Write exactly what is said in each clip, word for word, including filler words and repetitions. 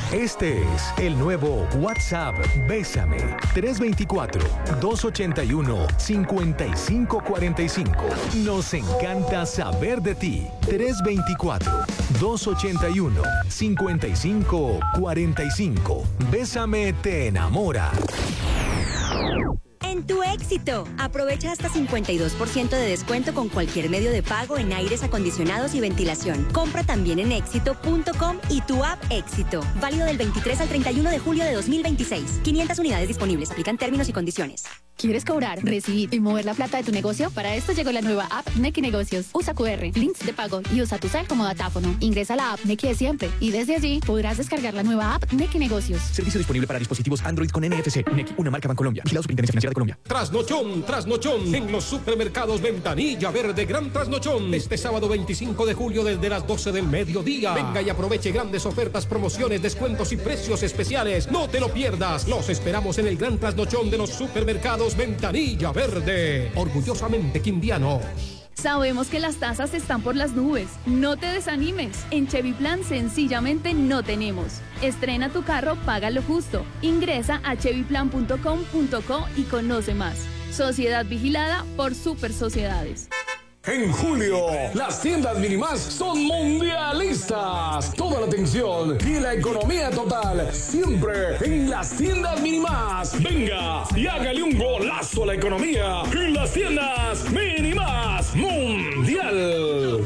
Este es el nuevo WhatsApp Bésame. tres dos cuatro, dos ocho uno, cinco cinco cuatro cinco. Nos encanta saber de ti. tres dos cuatro, dos ocho uno, cinco cinco cuatro cinco. Bésame te enamora. En tu éxito, aprovecha hasta cincuenta y dos por ciento de descuento con cualquier medio de pago en aires acondicionados y ventilación. Compra también en éxito punto com y tu app Éxito. Válido del veintitrés al treinta y uno de julio de dos mil veintiséis. quinientas unidades disponibles. Aplican términos y condiciones. ¿Quieres cobrar, recibir y mover la plata de tu negocio? Para esto llegó la nueva app Nequi Negocios. Usa cu erre, links de pago y usa tu cel como datáfono. Ingresa a la app Nequi de siempre y desde allí podrás descargar la nueva app Nequi Negocios. Servicio disponible para dispositivos Android con N F C. Nequi, una marca Bancolombia. Vigilado Superintendencia Financiera de Colombia. Trasnochón, trasnochón en los supermercados Ventanilla Verde. Gran trasnochón este sábado veinticinco de julio desde las doce del mediodía. Venga y aproveche grandes ofertas, promociones, descuentos y precios especiales. No te lo pierdas. Los esperamos en el gran trasnochón de los supermercados Ventanilla Verde. Orgullosamente quindianos. Sabemos que las tasas están por las nubes. No te desanimes. En Chevy Plan sencillamente no tenemos. Estrena tu carro, paga lo justo. Ingresa a chevy plan punto com punto co y conoce más. Sociedad vigilada por Super Sociedades. En julio, las tiendas Minimás son mundialistas. Toda la atención y la economía total, siempre en las tiendas Minimás. Venga y hágale un golazo a la economía en las tiendas Minimás Mundial.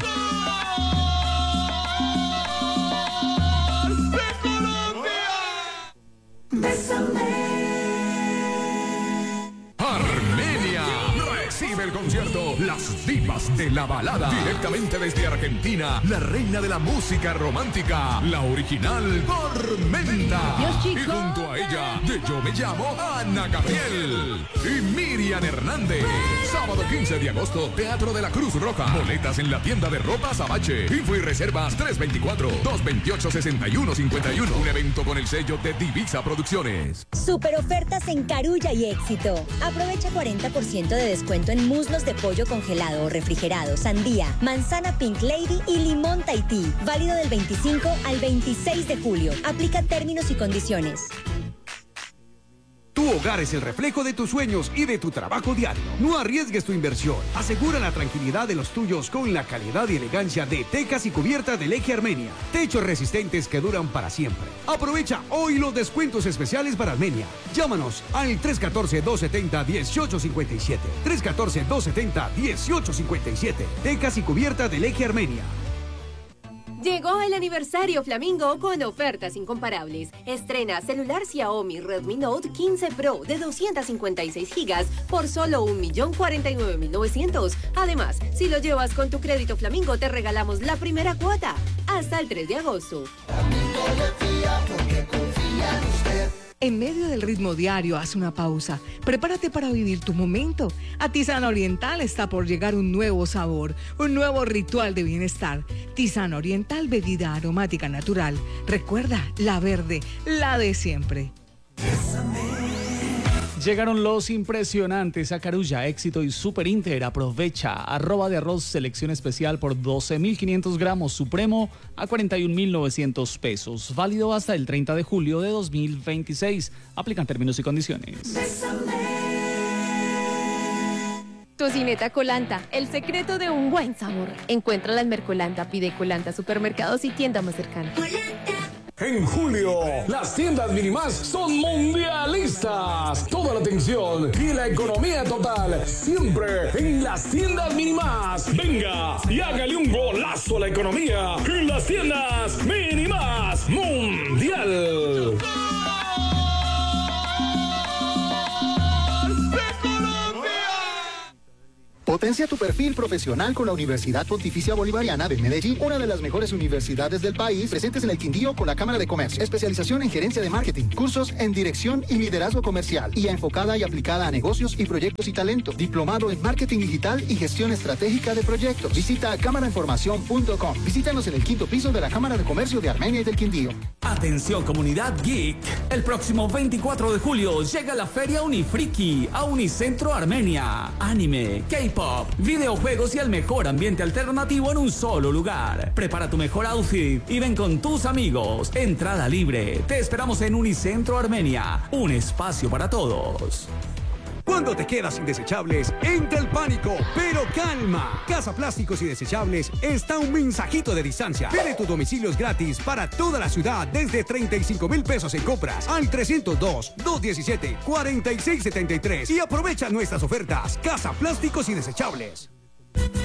Armenia recibe el concierto Las Divas de la Balada. Directamente desde Argentina, la reina de la música romántica, la original Tormenta. Y junto a ella, de Yo Me Llamo Ana Gabriel y Miriam Hernández. Sábado quince de agosto, Teatro de la Cruz Roja. Boletas en la tienda de ropa Sabache. Info y reservas tres dos cuatro, dos dos ocho, seis uno cinco uno. Un evento con el sello de Divisa Producciones. Super ofertas en Carulla y Éxito. Aprovecha cuarenta por ciento de descuento en muslos de pollo congelado o refrigerado, sandía, manzana Pink Lady y limón Tahití. Válido del veinticinco al veintiséis de julio. Aplica términos y condiciones. Tu hogar es el reflejo de tus sueños y de tu trabajo diario. No arriesgues tu inversión. Asegura la tranquilidad de los tuyos con la calidad y elegancia de tecas y cubiertas del Eje Armenia. Techos resistentes que duran para siempre. Aprovecha hoy los descuentos especiales para Armenia. Llámanos al tres uno cuatro, dos siete cero, uno ocho cinco siete. tres uno cuatro, dos siete cero, uno ocho cinco siete. Tecas y cubiertas del Eje Armenia. Llegó el aniversario Flamingo con ofertas incomparables. Estrena celular Xiaomi Redmi Note quince Pro de doscientos cincuenta y seis gigas por solo un millón cuarenta y nueve mil novecientos. Además, si lo llevas con tu crédito Flamingo, te regalamos la primera cuota hasta el tres de agosto. Flamingo le fía porque confía en usted. En medio del ritmo diario, haz una pausa. Prepárate para vivir tu momento. A Tisana Oriental está por llegar un nuevo sabor, un nuevo ritual de bienestar. Tisana Oriental, bebida aromática natural. Recuerda, la verde, la de siempre. Llegaron los impresionantes a Carulla, Éxito y Super Inter. Aprovecha, arroba de arroz selección especial por doce mil quinientos gramos supremo a cuarenta y un mil novecientos pesos. Válido hasta el treinta de julio de dos mil veintiséis. Aplican términos y condiciones. Tocineta Colanta, el secreto de un buen sabor. Encuéntrala en Mercolanta, pide Colanta, supermercados y tienda más cercana. En julio, las tiendas Minimás son mundialistas. Toda la atención y la economía total, siempre en las tiendas Minimás. Venga y hágale un golazo a la economía en las tiendas Minimás Mundial. Potencia tu perfil profesional con la Universidad Pontificia Bolivariana de Medellín, una de las mejores universidades del país, presentes en el Quindío con la Cámara de Comercio. Especialización en gerencia de marketing, cursos en dirección y liderazgo comercial, y enfocada y aplicada a negocios y proyectos y talento. Diplomado en marketing digital y gestión estratégica de proyectos. Visita cámara información punto com. Visítanos en el quinto piso de la Cámara de Comercio de Armenia y del Quindío. Atención comunidad geek. El próximo veinticuatro de julio llega la Feria Unifriki a Unicentro Armenia. Anime, K-pop, videojuegos y el mejor ambiente alternativo en un solo lugar. Prepara tu mejor outfit y ven con tus amigos. Entrada libre. Te esperamos en Unicentro Armenia. Un espacio para todos. Cuando te quedas sin desechables, entra el pánico, pero calma. Casa Plásticos y Desechables está a un mensajito de distancia. Pide tus domicilios gratis para toda la ciudad desde treinta y cinco mil pesos en compras al trescientos dos, doscientos diecisiete, cuarenta y seis setenta y tres y aprovecha nuestras ofertas. Casa Plásticos y Desechables.